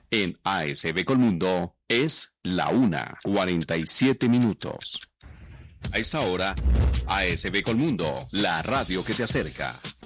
En ASB Colmundo es la 1:47. A esta hora, ASB Colmundo, la radio que te acerca.